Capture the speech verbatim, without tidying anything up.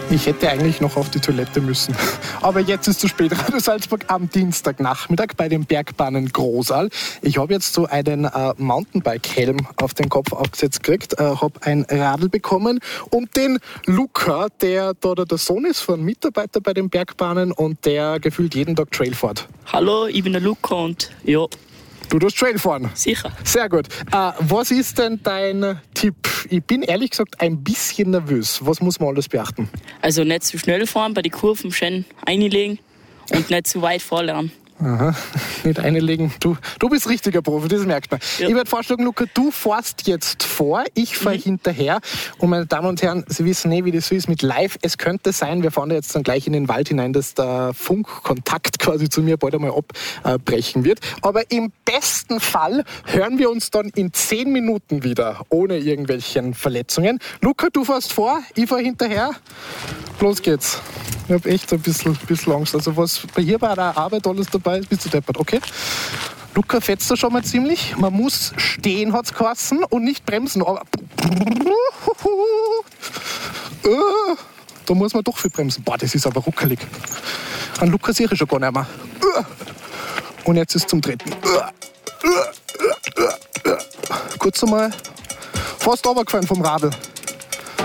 Ich hätte eigentlich noch auf die Toilette müssen. Aber jetzt ist zu spät. Radio Salzburg am Dienstagnachmittag bei den Bergbahnen Großal. Ich habe jetzt so einen äh, Mountainbike-Helm auf den Kopf aufgesetzt gekriegt, äh, habe ein Radl bekommen und den Luca, der da der Sohn ist von einem Mitarbeiter bei den Bergbahnen und der gefühlt jeden Tag Trail fährt. Hallo, ich bin der Luca und ja. Du darfst Trail fahren? Sicher. Sehr gut. Äh, was ist denn dein Tipp? Ich bin ehrlich gesagt ein bisschen nervös. Was muss man alles beachten? Also nicht zu schnell fahren, bei den Kurven schön einlegen und nicht zu weit vorlernen. Aha, nicht einlegen. Du, du bist richtiger Profi, das merkt man. Ja. Ich würde vorschlagen, Luca, du fährst jetzt vor, ich fahre mhm. hinterher. Und meine Damen und Herren, Sie wissen eh, wie das so ist mit Live. Es könnte sein, wir fahren jetzt dann gleich in den Wald hinein, dass der Funkkontakt quasi zu mir bald einmal abbrechen wird. Aber im besten Fall hören wir uns dann in zehn Minuten wieder, ohne irgendwelchen Verletzungen. Luca, du fährst vor, ich fahre hinterher. Los geht's. Ich habe echt ein bisschen, bisschen Angst. Also was bei hier bei der Arbeit alles dabei ist, bist du deppert. Okay. Luca fetzt da schon mal ziemlich. Man muss stehen, hat's geheißen, und nicht bremsen. Aber da muss man doch viel bremsen. Boah, das ist aber ruckelig. An Luca sehe ich schon gar nicht mehr. Und jetzt ist es zum Treten. Kurz einmal fast runtergefallen vom Radl.